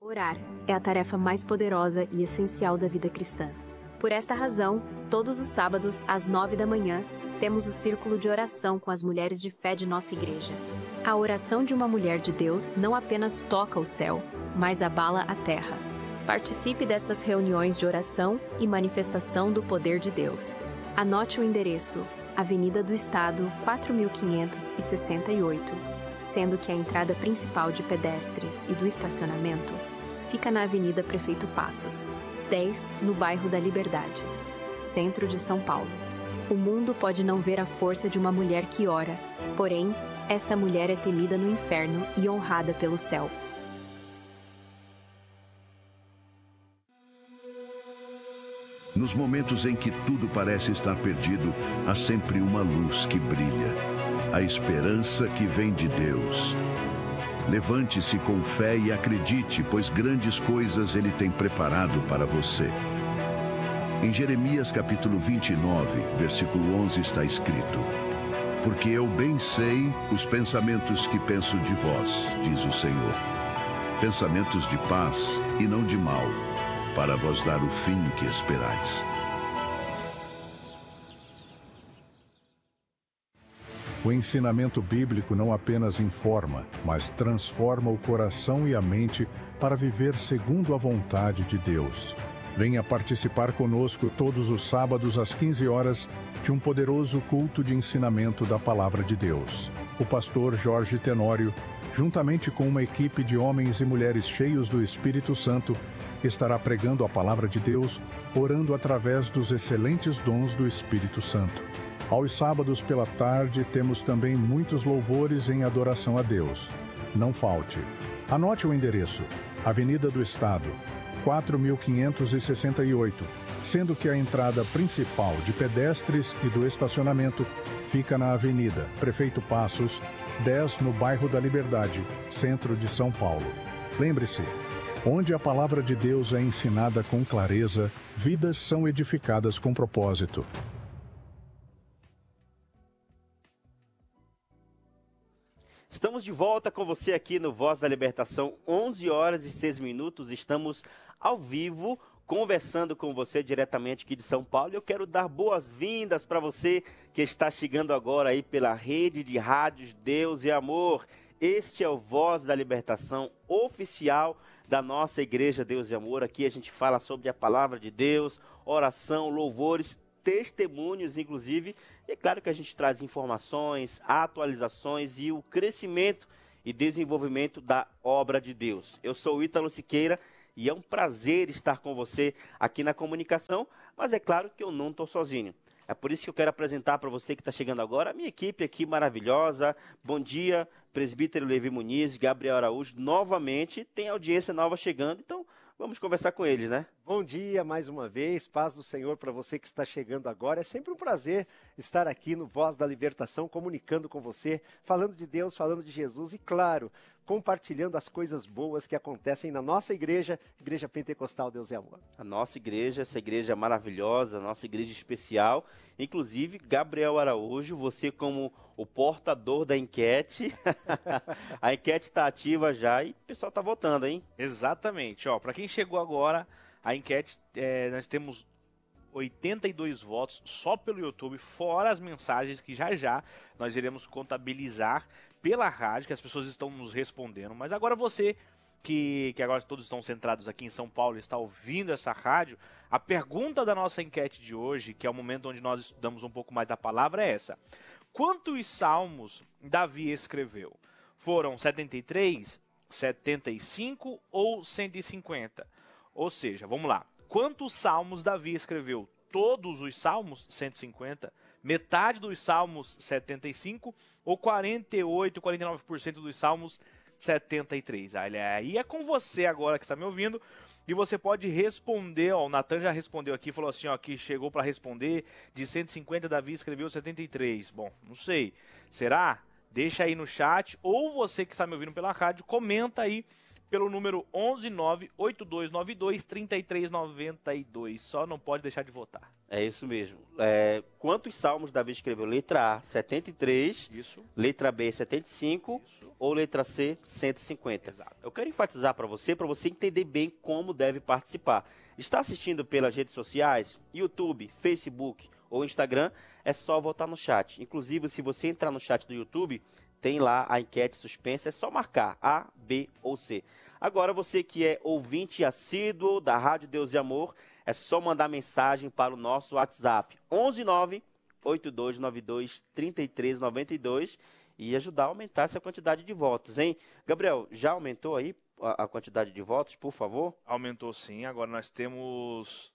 Orar é a tarefa mais poderosa e essencial da vida cristã. Por esta razão, todos os sábados, às 9 da manhã, temos o círculo de oração com as mulheres de fé de nossa igreja. A oração de uma mulher de Deus não apenas toca o céu, mas abala a terra. Participe destas reuniões de oração e manifestação do poder de Deus. Anote o endereço: Avenida do Estado, 4568, sendo que a entrada principal de pedestres e do estacionamento fica na Avenida Prefeito Passos, 10, no bairro da Liberdade, centro de São Paulo. O mundo pode não ver a força de uma mulher que ora, porém, esta mulher é temida no inferno e honrada pelo céu. Nos momentos em que tudo parece estar perdido, há sempre uma luz que brilha. A esperança que vem de Deus. Levante-se com fé e acredite, pois grandes coisas Ele tem preparado para você. Em Jeremias capítulo 29, versículo 11 está escrito: Porque eu bem sei os pensamentos que penso de vós, diz o Senhor. Pensamentos de paz e não de mal, para vos dar o fim que esperais. O ensinamento bíblico não apenas informa, mas transforma o coração e a mente para viver segundo a vontade de Deus. Venha participar conosco todos os sábados às 15 horas de um poderoso culto de ensinamento da Palavra de Deus. O pastor Jorge Tenório, juntamente com uma equipe de homens e mulheres cheios do Espírito Santo, estará pregando a Palavra de Deus, orando através dos excelentes dons do Espírito Santo. Aos sábados pela tarde, temos também muitos louvores em adoração a Deus. Não falte. Anote o endereço: Avenida do Estado, 4568, sendo que a entrada principal de pedestres e do estacionamento fica na Avenida Prefeito Passos, 10, no bairro da Liberdade, centro de São Paulo. Lembre-se, onde a palavra de Deus é ensinada com clareza, vidas são edificadas com propósito. Estamos de volta com você aqui no Voz da Libertação, 11 horas e 6 minutos. Estamos ao vivo, conversando com você diretamente aqui de São Paulo. Eu quero dar boas-vindas para você que está chegando agora aí pela rede de rádios Deus e Amor. Este é o Voz da Libertação oficial da nossa Igreja Deus e Amor. Aqui a gente fala sobre a palavra de Deus, oração, louvores, testemunhos, inclusive. E é claro que a gente traz informações, atualizações e o crescimento e desenvolvimento da obra de Deus. Eu sou o Ítalo Siqueira e é um prazer estar com você aqui na comunicação, mas é claro que eu não estou sozinho. É por isso que eu quero apresentar para você que está chegando agora a minha equipe aqui maravilhosa. Bom dia, presbítero Levi Muniz, Gabriel Araújo. Novamente tem audiência nova chegando, então vamos conversar com eles, né? Bom dia mais uma vez, paz do Senhor para você que está chegando agora. É sempre um prazer estar aqui no Voz da Libertação, comunicando com você, falando de Deus, falando de Jesus e, claro, compartilhando as coisas boas que acontecem na nossa igreja, Igreja Pentecostal Deus e Amor. A nossa igreja, essa igreja maravilhosa, a nossa igreja especial. Inclusive, Gabriel Araújo, você como o portador da enquete. A enquete está ativa já e o pessoal está votando, hein? Exatamente. Para quem chegou agora, a enquete, nós temos 82 votos só pelo YouTube, fora as mensagens que já nós iremos contabilizar pela rádio, que as pessoas estão nos respondendo. Mas agora você, que agora todos estão centrados aqui em São Paulo e está ouvindo essa rádio, a pergunta da nossa enquete de hoje, que é o momento onde nós estudamos um pouco mais da palavra, é essa: quantos salmos Davi escreveu? Foram 73, 75 ou 150? Ou seja, vamos lá. Quantos salmos Davi escreveu? Todos os salmos? 150? Metade dos salmos? 75? Ou 48, 49% dos salmos? 73? Aí é com você agora que está me ouvindo. E você pode responder, o Natan já respondeu aqui, falou assim, que chegou para responder, de 150 Davi escreveu 73. Bom, não sei. Será? Deixa aí no chat, ou você que está me ouvindo pela rádio, comenta aí pelo número 11982923392. Só não pode deixar de votar. É isso mesmo. Quantos salmos Davi escreveu? Letra A, 73. Isso. Letra B, 75. Isso. Ou letra C, 150. Exato. Eu quero enfatizar para você entender bem como deve participar. Está assistindo pelas redes sociais, YouTube, Facebook ou Instagram, é só votar no chat. Inclusive, se você entrar no chat do YouTube, tem lá a enquete suspensa, é só marcar A, B ou C. Agora, você que é ouvinte assíduo da Rádio Deus e Amor, é só mandar mensagem para o nosso WhatsApp, 11982923392 e ajudar a aumentar essa quantidade de votos, hein? Gabriel, já aumentou aí a quantidade de votos, por favor? Aumentou sim, agora nós temos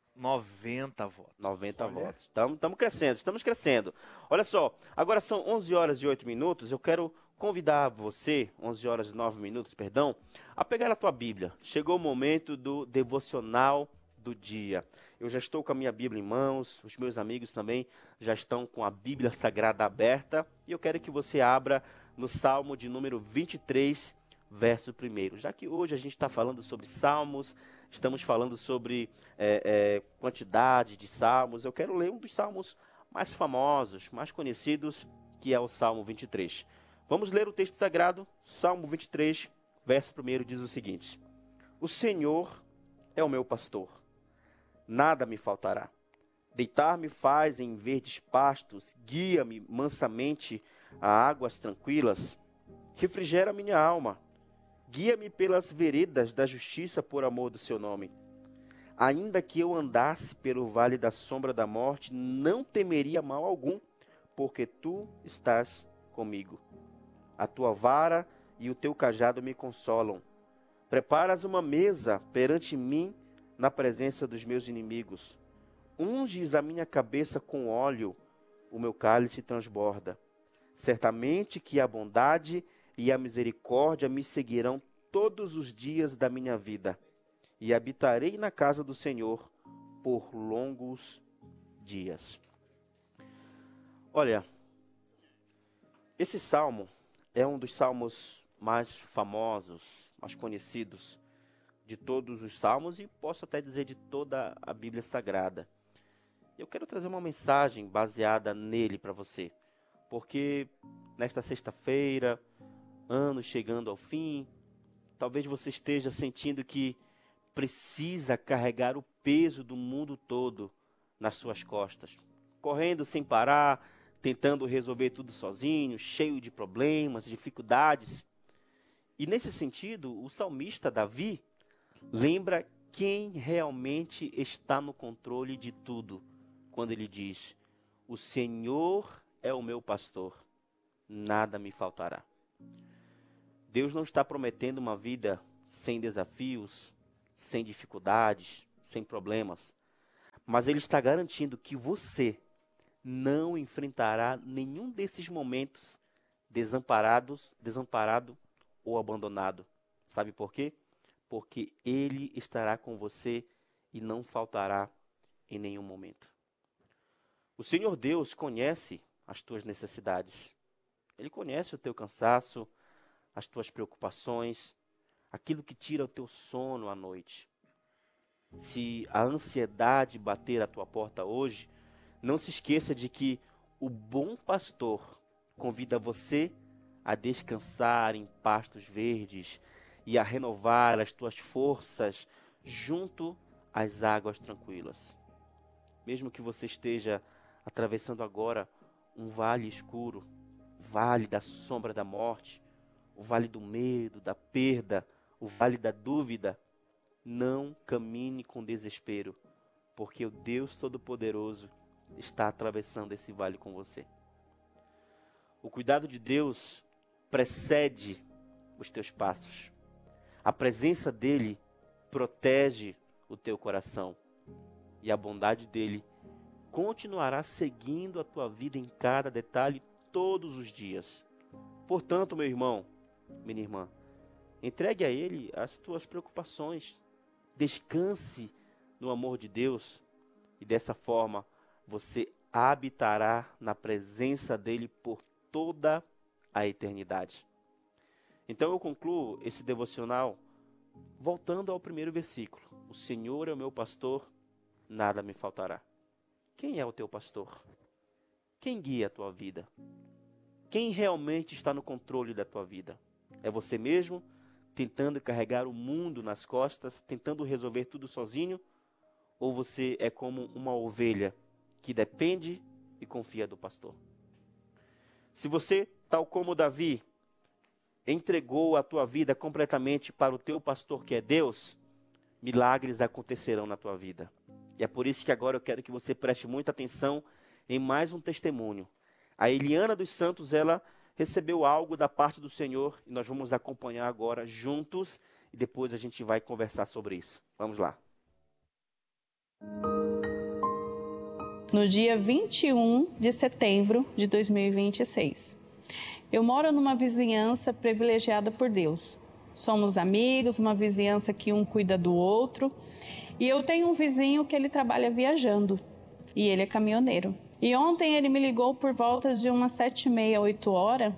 90 votos. 90 votos. Estamos crescendo. Olha só, agora são 11 horas e 8 minutos, eu quero convidar você, 11 horas e 9 minutos, perdão, a pegar a tua Bíblia. Chegou o momento do devocional do dia. Eu já estou com a minha Bíblia em mãos, os meus amigos também já estão com a Bíblia Sagrada aberta, e eu quero que você abra no Salmo de número 23, verso 1. Já que hoje a gente está falando sobre salmos, estamos falando sobre quantidade de salmos, eu quero ler um dos salmos mais famosos, mais conhecidos, que é o Salmo 23. Vamos ler o texto sagrado. Salmo 23, verso 1 diz o seguinte: O Senhor é o meu pastor, nada me faltará. Deitar-me faz em verdes pastos, guia-me mansamente a águas tranquilas, refrigera minha alma. Guia-me pelas veredas da justiça por amor do seu nome. Ainda que eu andasse pelo vale da sombra da morte, não temeria mal algum, porque tu estás comigo. A tua vara e o teu cajado me consolam. Preparas uma mesa perante mim na presença dos meus inimigos. Unges a minha cabeça com óleo, o meu cálice transborda. Certamente que a bondade e a misericórdia me seguirão todos os dias da minha vida, e habitarei na casa do Senhor por longos dias. Olha, esse salmo é um dos salmos mais famosos, mais conhecidos de todos os salmos, e posso até dizer de toda a Bíblia Sagrada. Eu quero trazer uma mensagem baseada nele para você, porque nesta sexta-feira, ano chegando ao fim, talvez você esteja sentindo que precisa carregar o peso do mundo todo nas suas costas, correndo sem parar, tentando resolver tudo sozinho, cheio de problemas, dificuldades. E nesse sentido, o salmista Davi lembra quem realmente está no controle de tudo, quando ele diz: o Senhor é o meu pastor, nada me faltará. Deus não está prometendo uma vida sem desafios, sem dificuldades, sem problemas, mas Ele está garantindo que você não enfrentará nenhum desses momentos desamparado ou abandonado. Sabe por quê? Porque Ele estará com você e não faltará em nenhum momento. O Senhor Deus conhece as tuas necessidades. Ele conhece o teu cansaço, as tuas preocupações, aquilo que tira o teu sono à noite. Se a ansiedade bater à tua porta hoje, não se esqueça de que o bom pastor convida você a descansar em pastos verdes e a renovar as tuas forças junto às águas tranquilas. Mesmo que você esteja atravessando agora um vale escuro, vale da sombra da morte, o vale do medo, da perda, o vale da dúvida, não caminhe com desespero, porque o Deus Todo-Poderoso está atravessando esse vale com você. O cuidado de Deus precede os teus passos. A presença dele protege o teu coração. E a bondade dele continuará seguindo a tua vida em cada detalhe todos os dias. Portanto, meu irmão, minha irmã, entregue a ele as tuas preocupações. Descanse no amor de Deus e dessa forma você habitará na presença dele por toda a eternidade. Então eu concluo esse devocional voltando ao primeiro versículo. O Senhor é o meu pastor, nada me faltará. Quem é o teu pastor? Quem guia a tua vida? Quem realmente está no controle da tua vida? É você mesmo, tentando carregar o mundo nas costas, tentando resolver tudo sozinho? Ou você é como uma ovelha que depende e confia do pastor? Se você, tal como Davi, entregou a tua vida completamente para o teu pastor que é Deus, milagres acontecerão na tua vida. E é por isso que agora eu quero que você preste muita atenção em mais um testemunho. A Eliana dos Santos, ela recebeu algo da parte do Senhor e nós vamos acompanhar agora juntos e depois a gente vai conversar sobre isso. Vamos lá. No dia 21 de setembro de 2026. Eu moro numa vizinhança privilegiada por Deus. Somos amigos, uma vizinhança que um cuida do outro. E eu tenho um vizinho que ele trabalha viajando e ele é caminhoneiro. E ontem ele me ligou por volta de umas 7h30, 8h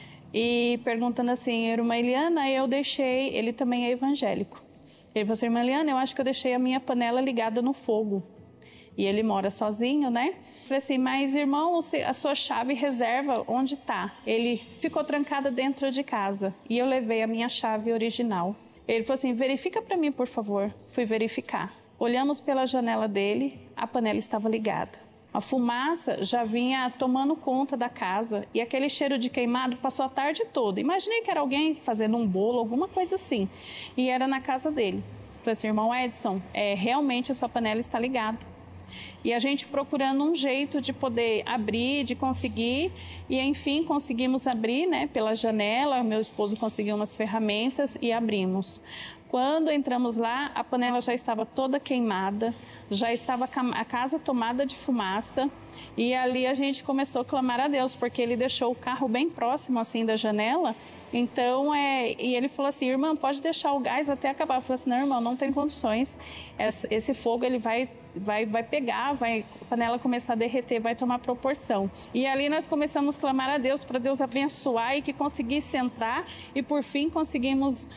e perguntando assim, irmã Eliana, ele também é evangélico. Ele falou assim, irmã Eliana, eu acho que eu deixei a minha panela ligada no fogo. E ele mora sozinho, né? Eu falei assim, mas irmão, a sua chave reserva onde está? Ele ficou trancada dentro de casa e eu levei a minha chave original. Ele falou assim, verifica para mim, por favor. Fui verificar. Olhamos pela janela dele, a panela estava ligada. A fumaça já vinha tomando conta da casa e aquele cheiro de queimado passou a tarde toda. Imaginei que era alguém fazendo um bolo, alguma coisa assim. E era na casa dele. Eu falei assim, irmão Edson, realmente a sua panela está ligada. E a gente procurando um jeito de poder abrir, de conseguir, e enfim conseguimos abrir, né, pela janela. Meu esposo conseguiu umas ferramentas e abrimos. Quando entramos lá, a panela já estava toda queimada, já estava a casa tomada de fumaça, e ali a gente começou a clamar a Deus, porque ele deixou o carro bem próximo assim da janela. Então, e ele falou assim, irmã, pode deixar o gás até acabar. Eu falei assim, não, irmão, não tem condições. Esse fogo, ele vai pegar, a panela começar a derreter, vai tomar proporção. E ali nós começamos a clamar a Deus, para Deus abençoar e que conseguisse entrar. E por fim, conseguimos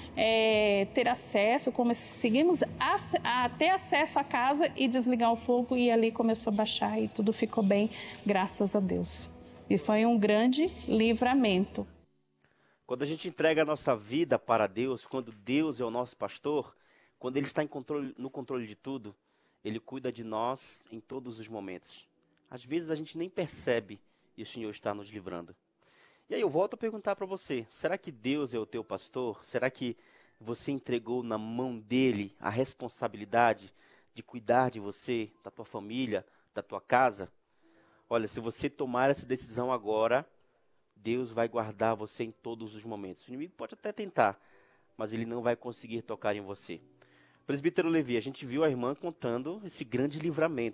ter acesso, conseguimos ter acesso à casa e desligar o fogo. E ali começou a baixar e tudo ficou bem, graças a Deus. E foi um grande livramento. Quando a gente entrega a nossa vida para Deus, quando Deus é o nosso pastor, quando Ele está no controle de tudo, Ele cuida de nós em todos os momentos. Às vezes a gente nem percebe e o Senhor está nos livrando. E aí eu volto a perguntar para você, será que Deus é o teu pastor? Será que você entregou na mão dEle a responsabilidade de cuidar de você, da tua família, da tua casa? Olha, se você tomar essa decisão agora, Deus vai guardar você em todos os momentos. O inimigo pode até tentar, mas ele não vai conseguir tocar em você. Presbítero Levi, a gente viu a irmã contando esse grande livramento.